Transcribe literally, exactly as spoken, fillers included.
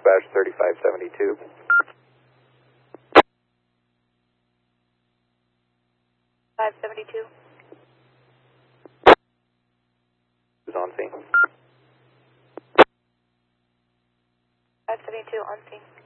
dispatch thirty-five seventy-two. five seventy-two. Who's on scene? five seventy-two on scene.